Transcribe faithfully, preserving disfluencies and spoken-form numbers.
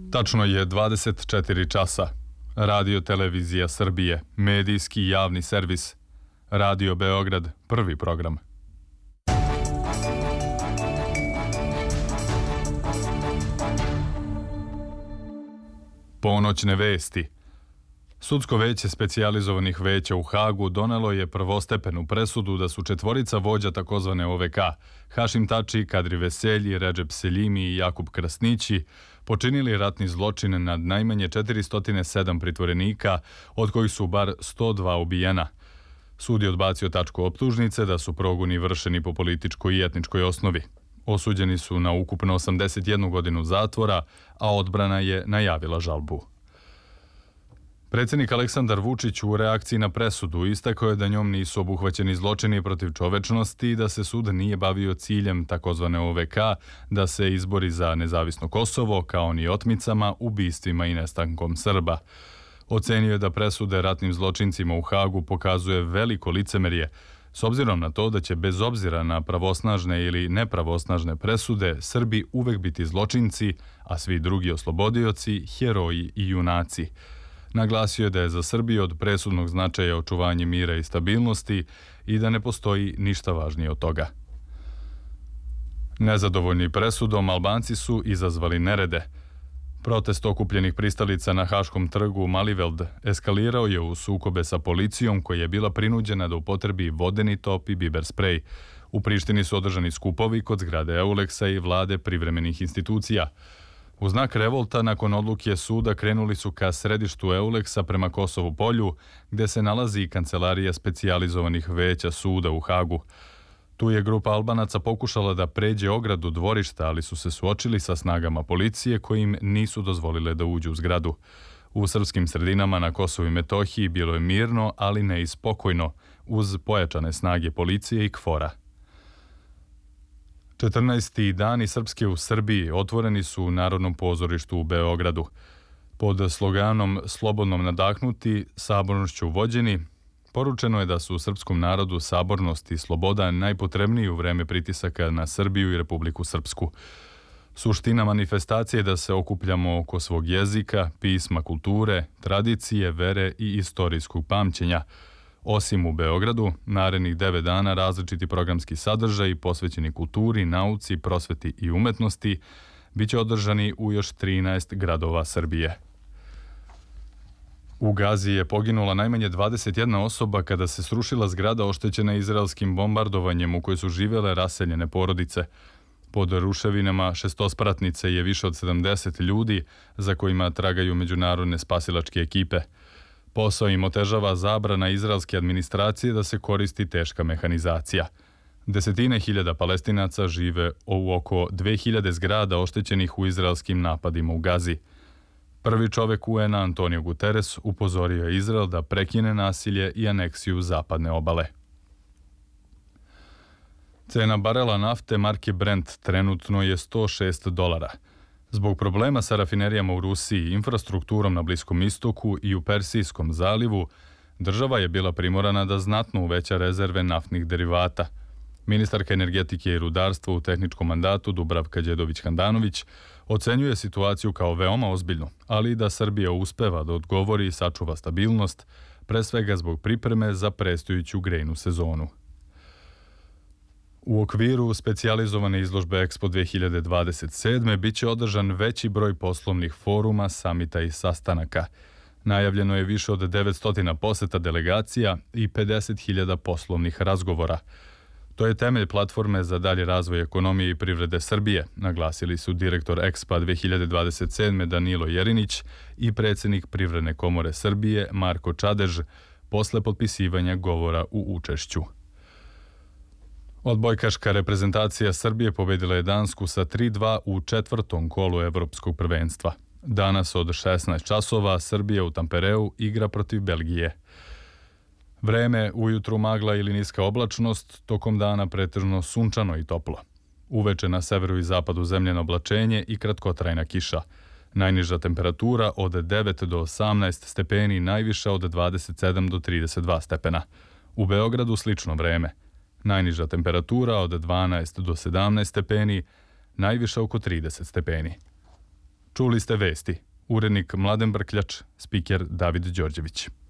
Tačno je dvadeset četiri časa. Radio Televizija Srbije, medijski javni servis. Radio Beograd, prvi program. Ponoćne vesti. Sudsko veće specijalizovanih veća u Hagu donelo je prvostepenu presudu da su četvorica vođa takozvane O V K, Hašim Tači, Kadri Veselji, Redžep Seljimi i Jakub Krasnići, počinili ratni zločin nad najmanje četiristo sedam pritvorenika, od kojih su bar sto dva ubijena. Sud je odbacio tačku optužnice da su progoni vršeni po političkoj i etničkoj osnovi. Osuđeni su na ukupno osamdeset jednu godinu zatvora, a odbrana je najavila žalbu. Predsjednik Aleksandar Vučić u reakciji na presudu istakao je da njom nisu obuhvaćeni zločini protiv čovečnosti i da se sud nije bavio ciljem takozvane O V K da se izbori za nezavisno Kosovo, kao ni otmicama, ubistvima i nestankom Srba. Ocenio je da presude ratnim zločincima u Hagu pokazuje veliko licemerje, s obzirom na to da će bez obzira na pravosnažne ili nepravosnažne presude Srbi uvek biti zločinci, a svi drugi oslobodioci, heroji i junaci. Naglasio je da je za Srbiju od presudnog značaja očuvanje mira i stabilnosti i da ne postoji ništa važnije od toga. Nezadovoljni presudom, Albanci su izazvali nerede. Protest okupljenih pristalica na Haškom trgu Maliveld eskalirao je u sukobe sa policijom koja je bila prinuđena da upotrebi vodeni top i biber sprej. U Prištini su održani skupovi kod zgrade Euleksa i vlade privremenih institucija. U znak revolta, nakon odluke suda, krenuli su ka središtu Euleksa prema Kosovu polju, gde se nalazi i kancelarija specijalizovanih veća suda u Hagu. Tu je grupa Albanaca pokušala da pređe ogradu dvorišta, ali su se suočili sa snagama policije koje im nisu dozvolile da uđu u zgradu. U srpskim sredinama na Kosovu i Metohiji bilo je mirno, ali ne i spokojno, uz pojačane snage policije i KFOR-a. četrnaesti dani Srpske u Srbiji otvoreni su u Narodnom pozorištu u Beogradu. Pod sloganom "Slobodnom nadahnuti, sabornošću vođeni", poručeno je da su u srpskom narodu sabornost i sloboda najpotrebniji u vreme pritisaka na Srbiju i Republiku Srpsku. Suština manifestacije je da se okupljamo oko svog jezika, pisma, kulture, tradicije, vere i istorijskog pamćenja. Osim u Beogradu, narednih devet dana različiti programski sadržaji posvećeni kulturi, nauci, prosveti i umetnosti biće održani u još trinaest gradova Srbije. U Gazi je poginula najmanje dvadeset jedna osoba kada se srušila zgrada oštećena izraelskim bombardovanjem u kojoj su živele raseljene porodice. Pod ruševinama šestospratnice je više od sedamdeset ljudi za kojima tragaju međunarodne spasilačke ekipe. Posao im otežava zabrana izraelske administracije da se koristi teška mehanizacija. Desetine hiljada Palestinaca žive u oko dve hiljade zgrada oštećenih u izraelskim napadima u Gazi. Prvi čovek U N A Antonio Guterres upozorio je Izrael da prekine nasilje i aneksiju zapadne obale. Cena barela nafte marke Brent trenutno je sto šest dolara. Zbog problema sa rafinerijama u Rusiji, infrastrukturom na Bliskom istoku i u Persijskom zalivu, država je bila primorana da znatno uveća rezerve naftnih derivata. Ministarka energetike i rudarstva u tehničkom mandatu Dubravka Đedović-Handanović ocenjuje situaciju kao veoma ozbiljnu, ali i da Srbija uspeva da odgovori i sačuva stabilnost, pre svega zbog pripreme za predstojeću grejnu sezonu. U okviru specijalizovane izložbe Expo dve hiljade dvadeset sedme biće održan veći broj poslovnih foruma, samita i sastanaka. Najavljeno je više od devetsto poseta delegacija i pedeset hiljada poslovnih razgovora. To je temelj platforme za dalji razvoj ekonomije i privrede Srbije, naglasili su direktor Expo dve hiljade dvadeset sedme Danilo Jerinić i predsjednik Privredne komore Srbije Marko Čadež posle potpisivanja govora u učešću. Odbojkaška reprezentacija Srbije pobedila je Dansku sa tri dva u četvrtom kolu evropskog prvenstva. Danas od šesnaest časova Srbija u Tampereu igra protiv Belgije. Vreme, ujutru magla ili niska oblačnost, tokom dana pretežno sunčano i toplo. Uveče na severu i zapadu zemljeno oblačenje i kratkotrajna kiša. Najniža temperatura od devet do osamnaest stepeni, najviša od dvadeset sedam do trideset dva stepena. U Beogradu slično vreme. Najniža temperatura od dvanaest do sedamnaest stepeni, najviša oko trideset stepeni. Čuli ste vesti. Urednik Mladen Brkljač, spiker David Đorđević.